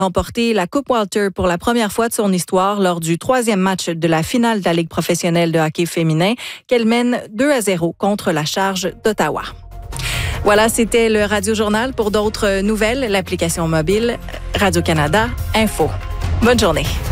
remporté la Coupe Walter pour la première fois de son histoire lors du 3e match de la finale de la Ligue professionnelle de hockey féminin qu'elle mène 2-0 contre la Charge d'Ottawa. Voilà, c'était le Radio Journal. Pour d'autres nouvelles, l'application mobile Radio-Canada Info. Bonne journée.